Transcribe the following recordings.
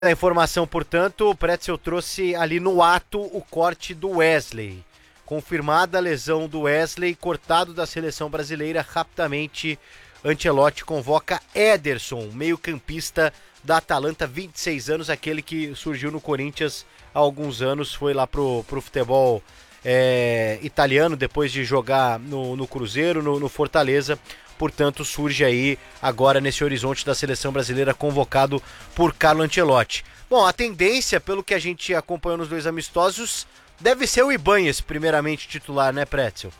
A informação, portanto, o Pretzel trouxe ali no ato o corte do Wesley. Confirmada a lesão do Wesley, cortado da seleção brasileira, rapidamente Ancelotti convoca Ederson, meio-campista da Atalanta, 26 anos, aquele que surgiu no Corinthians há alguns anos, foi lá pro futebol italiano, depois de jogar no Cruzeiro, no Fortaleza. Portanto, surge aí agora nesse horizonte da seleção brasileira, convocado por Carlo Ancelotti. Bom, a tendência, pelo que a gente acompanhou nos dois amistosos, deve ser o Ibanez primeiramente titular, né, Pretzel?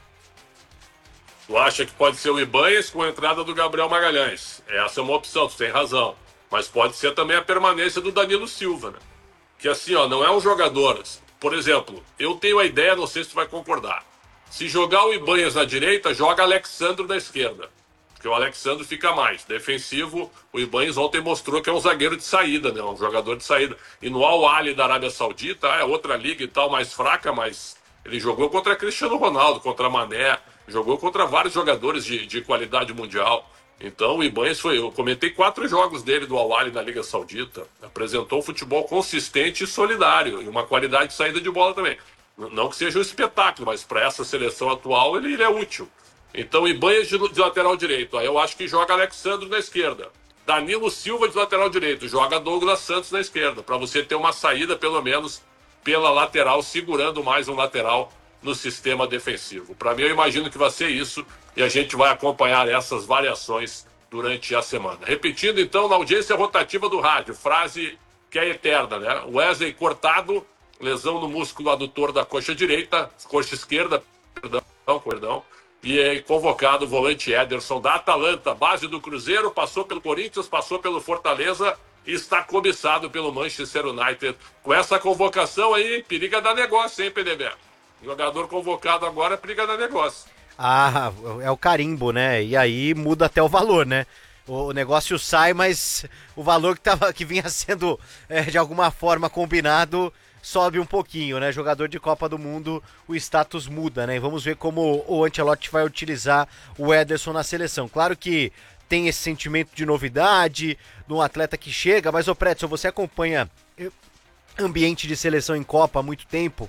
Tu acha que pode ser o Ibanez com a entrada do Gabriel Magalhães? Essa é uma opção, tu tem razão. Mas pode ser também a permanência do Danilo Silva, né? Que assim, ó, não é um jogador. Por exemplo, eu tenho a ideia, não sei se tu vai concordar. Se jogar o Ibanez na direita, joga Alexandro na esquerda. Porque o Alexandre fica mais defensivo. O Ibanez ontem mostrou que é um zagueiro de saída, né? Um jogador de saída. E no Al Ahly da Arábia Saudita, é outra liga e tal, mais fraca, mas ele jogou contra Cristiano Ronaldo, contra Mané, jogou contra vários jogadores de qualidade mundial. Então o Ibanez foi... Eu comentei 4 jogos dele do Al Ahly na Liga Saudita. Apresentou um futebol consistente e solidário. E uma qualidade de saída de bola também. Não que seja um espetáculo, mas para essa seleção atual ele é útil. Então, Ibanez de lateral direito. Aí eu acho que joga Alexandre na esquerda. Danilo Silva de lateral direito. Joga Douglas Santos na esquerda. Para você ter uma saída, pelo menos, pela lateral, segurando mais um lateral no sistema defensivo. Para mim, eu imagino que vai ser isso. E a gente vai acompanhar essas variações durante a semana. Repetindo, então, na audiência rotativa do rádio. Frase que é eterna, né? Wesley cortado. Lesão no músculo adutor da coxa direita. Coxa esquerda, perdão. E é convocado o volante Ederson da Atalanta, base do Cruzeiro, passou pelo Corinthians, passou pelo Fortaleza e está cobiçado pelo Manchester United. Com essa convocação aí, periga dar negócio, hein, PDB? Jogador convocado agora, periga dar negócio. Ah, é o carimbo, né? E aí muda até o valor, né? O negócio sai, mas o valor que vinha sendo de alguma forma combinado sobe um pouquinho, né? Jogador de Copa do Mundo, o status muda, né? E vamos ver como o Ancelotti vai utilizar o Ederson na seleção. Claro que tem esse sentimento de novidade, de um atleta que chega, mas, ô Pretzel, você acompanha ambiente de seleção em Copa há muito tempo.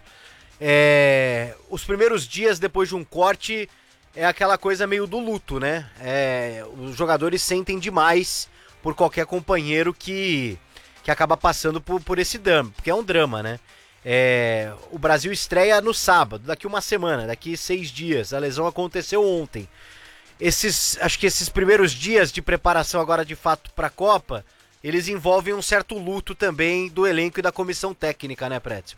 Os primeiros dias depois de um corte é aquela coisa meio do luto, né? Os jogadores sentem demais por qualquer companheiro que acaba passando por esse drama, porque é um drama, né? O Brasil estreia no sábado, daqui uma semana, daqui 6 dias. A lesão aconteceu ontem. Acho que esses primeiros dias de preparação agora de fato para a Copa, eles envolvem um certo luto também do elenco e da comissão técnica, né, Pretzel?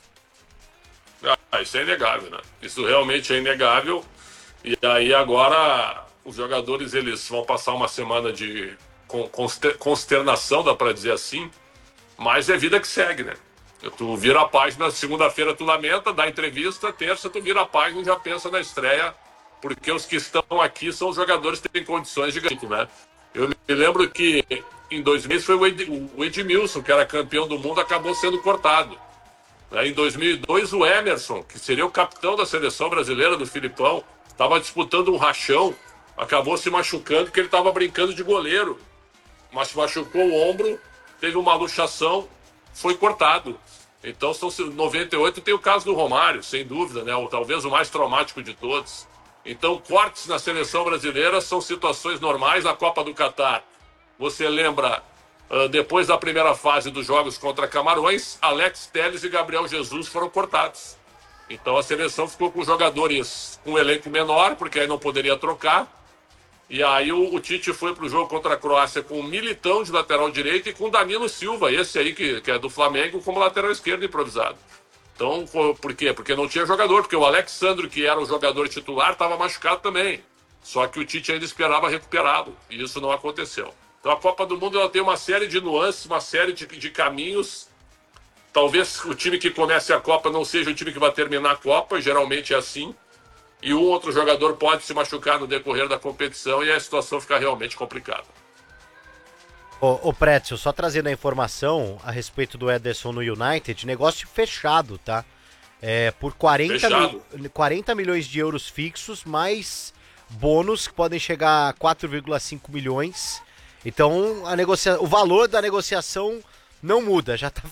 Isso é inegável, né? Isso realmente é inegável. E aí agora os jogadores eles vão passar uma semana de consternação, dá para dizer assim. Mas é vida que segue, né? Tu vira a página, segunda-feira tu lamenta, dá entrevista, terça tu vira a página e já pensa na estreia, porque os que estão aqui são os jogadores que têm condições de ganhar, né? Eu me lembro que em 2000 foi o Edmilson, que era campeão do mundo, acabou sendo cortado. Em 2002 o Emerson, que seria o capitão da seleção brasileira do Filipão, estava disputando um rachão, acabou se machucando porque ele estava brincando de goleiro, mas se machucou o ombro, teve uma luxação, foi cortado. Então, são 98 tem o caso do Romário, sem dúvida, né? Ou talvez o mais traumático de todos. Então, cortes na seleção brasileira são situações normais na Copa do Catar. Você lembra, depois da primeira fase dos jogos contra Camarões, Alex Telles e Gabriel Jesus foram cortados. Então, a seleção ficou com jogadores com um elenco menor, porque aí não poderia trocar. E aí o Tite foi para o jogo contra a Croácia com o Militão de lateral direito e com o Danilo Silva, esse aí que é do Flamengo, como lateral esquerdo improvisado. Então, por quê? Porque não tinha jogador, porque o Alexandre, que era o jogador titular, estava machucado também. Só que o Tite ainda esperava recuperá-lo, e isso não aconteceu. Então a Copa do Mundo ela tem uma série de nuances, uma série de caminhos. Talvez o time que comece a Copa não seja o time que vai terminar a Copa, geralmente é assim. E um outro jogador pode se machucar no decorrer da competição e a situação fica realmente complicada. Ô Pretzel, só trazendo a informação a respeito do Ederson no United, negócio fechado, tá? Por 40 milhões de euros fixos, mais bônus que podem chegar a 4,5 milhões. Então, o valor da negociação não muda, já tá